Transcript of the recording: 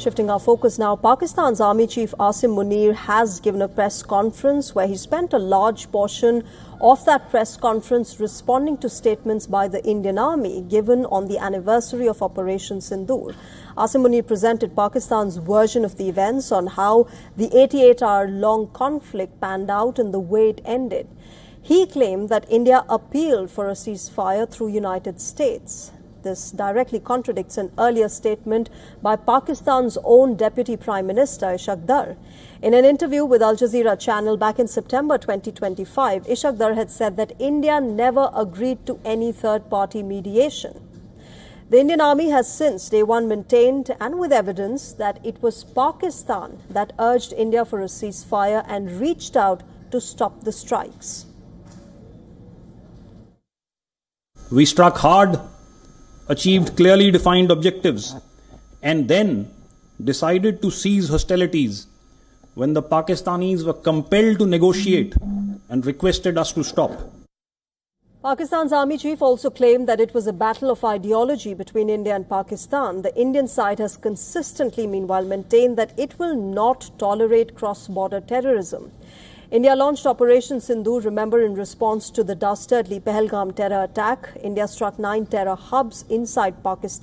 Shifting our focus now, Pakistan's Army Chief Asim Munir has given a press conference where he spent a large portion of that press conference responding to statements by the Indian Army given on the anniversary of Operation Sindoor. Asim Munir presented Pakistan's version of the events on how the 88-hour-long conflict panned out and the way it ended. He claimed that India appealed for a ceasefire through United States. This directly contradicts an earlier statement by Pakistan's own Deputy Prime Minister, Ishaq Dar. In an interview with Al Jazeera channel back in September 2025, Ishaq Dar had said that India never agreed to any third-party mediation. The Indian Army has since day one maintained, and with evidence, that it was Pakistan that urged India for a ceasefire and reached out to stop the strikes. We struck hard, achieved clearly defined objectives, and then decided to cease hostilities when the Pakistanis were compelled to negotiate and requested us to stop. Pakistan's army chief also claimed that it was a battle of ideology between India and Pakistan. The Indian side has consistently, meanwhile, maintained that it will not tolerate cross-border terrorism. India launched Operation Sindoor, remember, in response to the dastardly Pahalgam terror attack. India struck 9 terror hubs inside Pakistan.